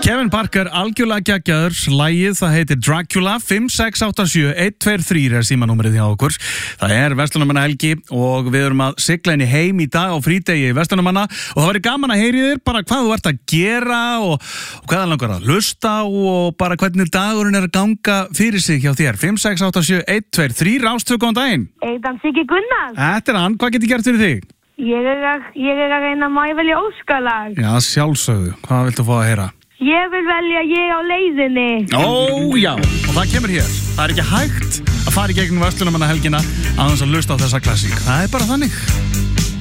Kevin Parker, algjörlega geggjaður, lagið, það heitir Dracula, 5687123 er símanúmerið hjá okkur. Það er verslunarmannahelgi og við erum að sigla inn í heim í dag á frídegi verslunarmanna og það væri gaman að heyri þér bara hvað þú ert að gera og hvað það langar að hlusta og bara hvernig dagurinn er að ganga fyrir sig hjá þér. 5687123, Rástvö, góðan daginn. Eidan Siggi Gunnars. Þetta er hann, hvað get ég gert fyrir þig? Ég er að reyna, má ég velja óskalag? Já, sjálfsögðu, hvað viltu fá að heyra? Ég vil velja Ég á leiðinni. Ó, já, og það kemur hér. Það er ekki hægt að fara í gegnum verslunarmannahelgina án þess að hlusta á þessa klassík. Það er bara þannig.